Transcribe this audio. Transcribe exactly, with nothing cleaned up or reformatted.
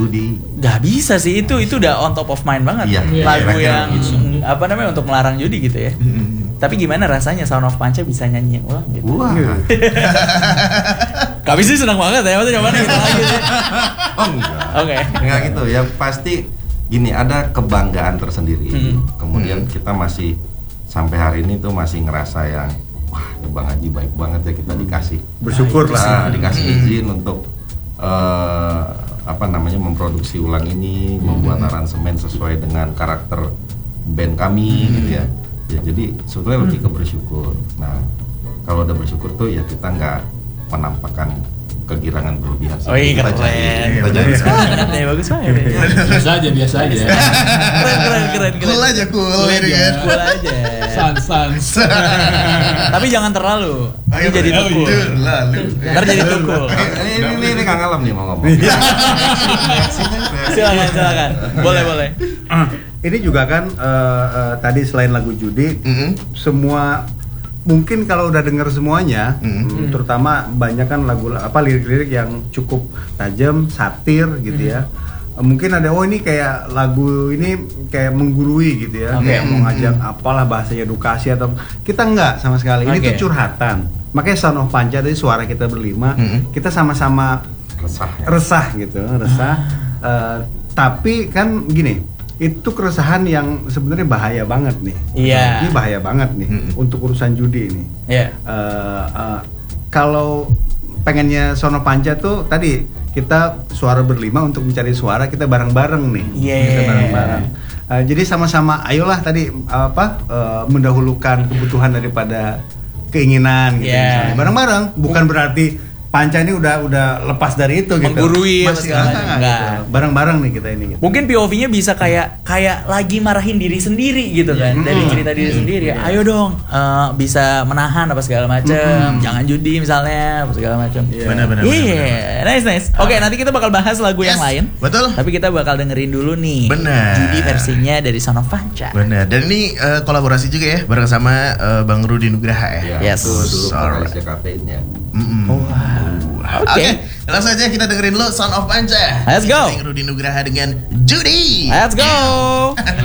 judi. Gak bisa sih, itu itu udah on top of mind banget. Iya, lagu kira-kira yang gitu. apa namanya untuk melarang judi gitu ya. Tapi gimana rasanya Sound of Panca bisa nyanyiin ulang gitu? Wah. Kami sih senang banget ya, maksudnya mana gitu lagi sih. Oh enggak. Oke. Enggak gitu. Yang pasti gini, ada kebanggaan tersendiri. Hmm. Kemudian kita masih sampai hari ini tuh masih ngerasa yang wah, Bang Haji baik banget ya kita dikasih. Bersyukur lah. Nah, dikasih izin untuk eh, apa namanya memproduksi ulang ini, membuat aransemen sesuai dengan karakter band kami gitu ya. Ya jadi sebetulnya lebih ke bersyukur. Nah, kalau udah bersyukur tuh ya kita nggak menampakkan kegirangan berlebihan. Oh iya, kita keren. jadi kita jadi Banget nih, bagus banget. ya. Biasa aja, biasa aja. Keren, keren, keren, keren. Cool aja, cool. Cool ini aja. kan. Cool aja. Sans, sans. Tapi jangan terlalu. Ini Ayo, jadi oh, tukul. iya, lalu. Ntar jadi tukul. ini ini ini, ini Kang Alam nih mau ngomong. Silakan, silakan. Boleh, boleh. Ini juga kan eh, eh, tadi selain lagu judi, Mm-mm. semua mungkin kalau udah denger semuanya, Mm-mm. mm, terutama banyak kan lagu apa lirik-lirik yang cukup tajam, satir gitu ya. Eh, Mungkin ada oh ini kayak lagu ini kayak menggurui gitu ya, Oke. kayak mau ngajak apalah bahasanya edukasi atau kita enggak sama sekali. Ini Oke. tuh curhatan. Makanya Sound of Panca tadi suara kita berlima, Mm-mm. kita sama-sama Resah ya. resah gitu, resah. Eh, tapi kan gini, itu keresahan yang sebenarnya bahaya banget nih. Iya. Ini bahaya banget nih Mm-mm. untuk urusan judi ini. Iya. Eh, eh, kalau pengennya Sono Panca tuh tadi kita suara berlima untuk mencari suara kita bareng-bareng nih. Iya. Kita bareng-bareng. Eh, jadi sama-sama, ayolah tadi apa eh, mendahulukan kebutuhan daripada keinginan gitu Iya. misalnya. Bareng-bareng, bukan berarti Panca ini udah udah lepas dari itu gitu. Menggurui apa Masih segala enggak, macam. gitu. Enggak. Bareng-bareng nih kita ini gitu. Mungkin P O V-nya bisa kayak kayak lagi marahin diri sendiri gitu kan, Mm. dari cerita diri sendiri. Iya. Ayo dong, eh, bisa menahan apa segala macam, Mm. jangan judi misalnya apa segala macam. Iya. Benar-benar. Iya, nice nice. Oke, nanti kita bakal bahas lagu yang Yes, lain. betul. Tapi kita bakal dengerin dulu nih. Benar. Judi versinya dari Sound of Panca. Benar. Dan ini eh, kolaborasi juga ya bareng sama eh, Bang Rudi Nugraha ya. Ya, Yes. itu dulu Alright. vokalisnya kafeinnya. Mm-mm. Oke. Oke, langsung aja kita dengerin lo Sound of Panca. Let's go. Featuring Rudi Nugraha dengan Judi. Let's go.